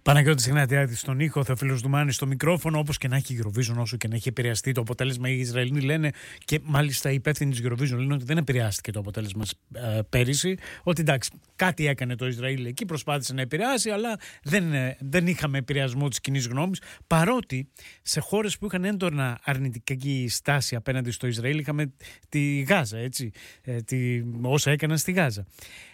Παναγιώτης Ιγνατιάδης στον ήχο, Θεοφίλος Δουμάνης στο μικρόφωνο. Όπως και να έχει Eurovision, όσο και να έχει επηρεαστεί το αποτέλεσμα, οι Ισραηλοί λένε, και μάλιστα οι υπεύθυνοι της Eurovision λένε ότι δεν επηρεάστηκε το αποτέλεσμα πέρυσι. Ότι εντάξει, κάτι έκανε το Ισραήλ εκεί, προσπάθησε να επηρεάσει, αλλά δεν είχαμε επηρεασμό της κοινής γνώμης. Παρότι σε χώρες που είχαν έντονα αρνητική στάση απέναντι στο Ισραήλ, είχαμε τη Γάζα, έτσι, όσα έκαναν στη Γάζα.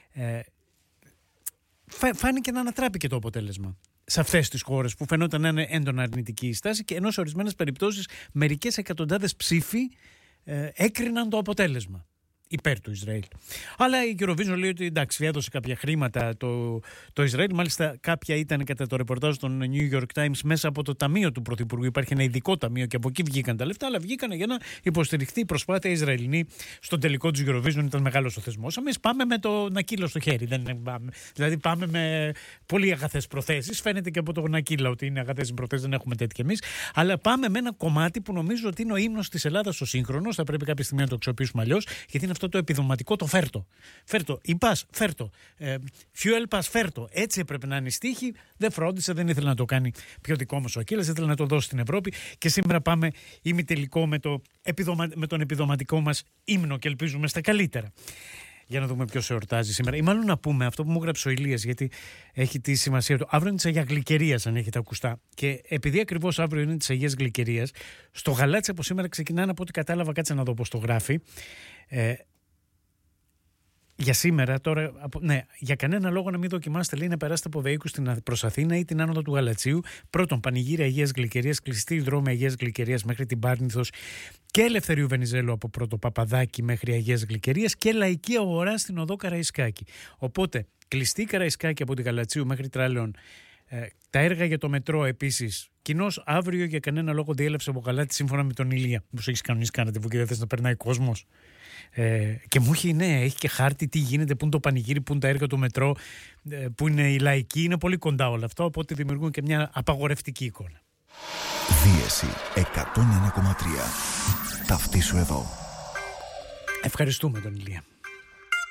Φάνηκε να ανατράπηκε το αποτέλεσμα σε αυτές τις χώρες που φαινόταν να είναι έντονα αρνητική η στάση, και ενώ σε ορισμένες περιπτώσεις μερικές εκατοντάδες ψήφοι έκριναν το αποτέλεσμα υπέρ του Ισραήλ. Αλλά η Eurovision λέει ότι εντάξει, έδωσε κάποια χρήματα το Ισραήλ. Μάλιστα, κάποια ήταν κατά το ρεπορτάζ των New York Times μέσα από το ταμείο του Πρωθυπουργού. Υπάρχει ένα ειδικό ταμείο και από εκεί βγήκαν τα λεφτά, αλλά βγήκαν για να υποστηριχθεί η προσπάθεια Ισραηλινή στον τελικό του Eurovision. Ήταν μεγάλος ο θεσμός. Εμείς πάμε με το νακύλα στο χέρι. Δηλαδή, πάμε με πολύ αγαθές προθέσεις. Φαίνεται και από το νακύλα ότι είναι αγαθές οι προθέσεις, δεν έχουμε τέτοια εμείς. Αλλά πάμε με ένα κομμάτι που νομίζω ότι είναι ο ύμνος της Ελλάδας ο σύγχρονος. Θα πρέπει κάποια στιγμή να το αξιοποιήσουμε αλλιώς, γιατί είναι αυτό το επιδοματικό, το φέρτο. Φέρτο, η πας, φέρτο. Fuel πας, φέρτο. Έτσι έπρεπε να είναι η στίχη. Δεν φρόντισε, δεν ήθελε να το κάνει πιο δικό μας ο Ακύλας, ήθελε να το δώσει στην Ευρώπη. Και σήμερα πάμε ημιτελικό με τον επιδοματικό μας ύμνο και ελπίζουμε στα καλύτερα. Για να δούμε ποιος εορτάζει σήμερα. Ή μάλλον να πούμε αυτό που μου έγραψε ο Ηλίας, γιατί έχει τη σημασία του. Αύριο είναι της Αγίας Γλυκερίας, αν έχετε ακουστά. Και επειδή ακριβώς αύριο είναι της Αγίας Γλυκερίας, στο γαλάτσι από σήμερα ξεκινάνε, από ό,τι κατάλαβα, κάτσε να δω πώς το γράφει. Για σήμερα, τώρα, για κανένα λόγο να μην δοκιμάσετε, λέει, να περάσετε από Βεϊκού προς Αθήνα ή την άνοδο του Γαλατσίου. Πρώτον, πανηγύρι Αγίας Γλυκερίας, κλειστή δρόμη Αγίας Γλυκερίας μέχρι την Πάρνηθος και Ελευθερίου Βενιζέλου από Πρώτο Παπαδάκι μέχρι Αγίας Γλυκερίας και λαϊκή αγορά στην οδό Καραϊσκάκη. Οπότε, κλειστή Καραϊσκάκη από την Γαλατσίου μέχρι Τράλεων. Τα έργα για το μετρό επίσης. Κοινώς αύριο για κανένα λόγο διέλευσε από Γαλάτι σύμφωνα με τον Ηλία. Μήπως έχεις κανονίσει κάνατε που και δεν θες να περνάει κόσμος. Και μου έχει και χάρτη τι γίνεται, πού είναι το πανηγύρι, πού είναι τα έργα του μετρό, πού είναι η λαϊκή. Είναι πολύ κοντά όλα αυτά, οπότε δημιουργούν και μια απαγορευτική εικόνα. Δίεση 101,3. Ταυτίσου εδώ. Ευχαριστούμε τον Ηλία.